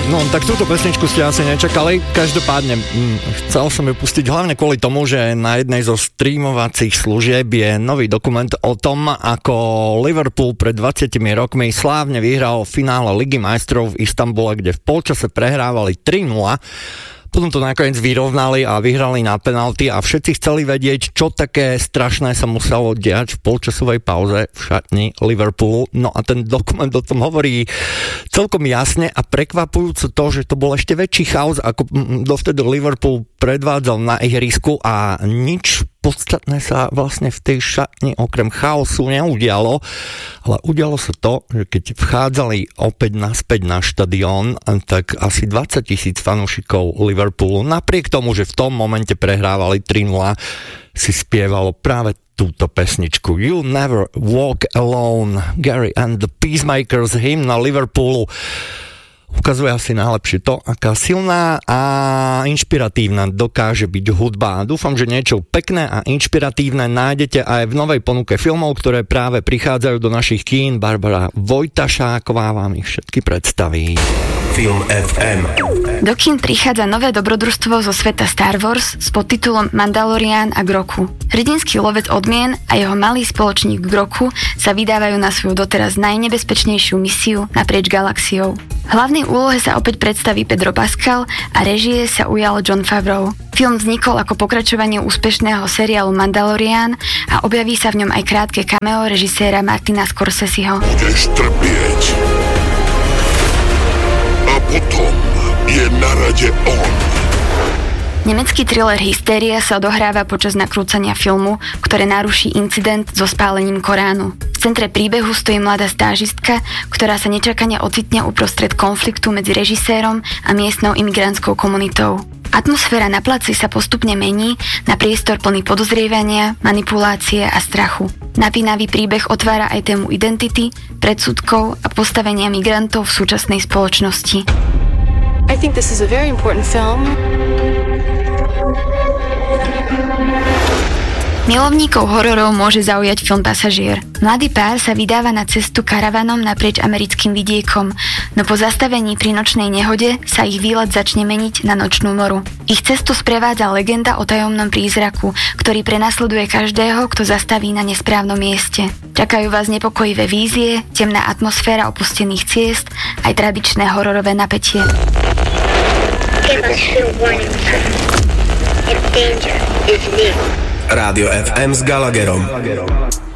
No, tak túto pesničku ste asi nečakali. Každopádne chcel som ju pustiť hlavne kvôli tomu, že na jednej zo streamovacích služieb je nový dokument o tom, ako Liverpool pred 20 rokmi slávne vyhral finále Ligy majstrov v Istanbule, kde v polčase prehrávali 3-0. Potom to nakoniec vyrovnali a vyhrali na penalty a všetci chceli vedieť, čo také strašné sa muselo diať v polčasovej pauze v šatni Liverpoolu. No a ten dokument o tom hovorí celkom jasne a prekvapujúco to, že to bol ešte väčší chaos, ako dovtedy Liverpool predvádzal na ihrisku a nič podstatné sa vlastne v tej šatni okrem chaosu neudialo, ale udialo sa to, že keď vchádzali opäť naspäť na štadión, tak asi 20 000 fanúšikov Liverpoolu, napriek tomu, že v tom momente prehrávali 3-0, si spievalo práve túto pesničku You'll Never Walk Alone, Gary and the Peacemakers, hymna Liverpoolu. Ukazuje asi najlepšie to, aká silná a inšpiratívna dokáže byť hudba. Dúfam, že niečo pekné a inšpiratívne nájdete aj v novej ponuke filmov, ktoré práve prichádzajú do našich kín. Barbara Vojtašáková vám ich všetky predstaví. Film FM. Do kín prichádza nové dobrodružstvo zo sveta Star Wars s podtitulom Mandalorian a Grogu. Hrdinský lovec odmien a jeho malý spoločník Grogu sa vydávajú na svoju doteraz najnebezpečnejšiu misiu naprieč galaxiou. V hlavnej úlohe sa opäť predstaví Pedro Pascal a režie sa ujal Jon Favreau. Film vznikol ako pokračovanie úspešného seriálu Mandalorian a objaví sa v ňom aj krátke cameo režiséra Martina Scorseseho. Budeš trpieť. A potom je na rade on. Nemecký thriller Hysteria sa odohráva počas nakrúcania filmu, ktoré naruší incident so spálením Koránu. V centre príbehu stojí mladá stážistka, ktorá sa nečakane ocitne uprostred konfliktu medzi režisérom a miestnou imigrantskou komunitou. Atmosféra na placi sa postupne mení na priestor plný podozrievania, manipulácie a strachu. Napínavý príbeh otvára aj tému identity, predsudkov a postavenia migrantov v súčasnej spoločnosti. I think this is a very important film. Milovníkov hororov môže zaujať film Pasažier. Mladý pár sa vydáva na cestu karavanom naprieč americkým vidiekom, no po zastavení pri nočnej nehode sa ich výlet začne meniť na nočnú moru. Ich cestu sprevádza legenda o tajomnom prízraku, ktorý prenasleduje každého, kto zastaví na nesprávnom mieste. Čakajú vás nepokojivé vízie, temná atmosféra opustených ciest, aj tradičné hororové napätie. Give us your warning signs. If danger is near. Rádio FM s Gallagherom.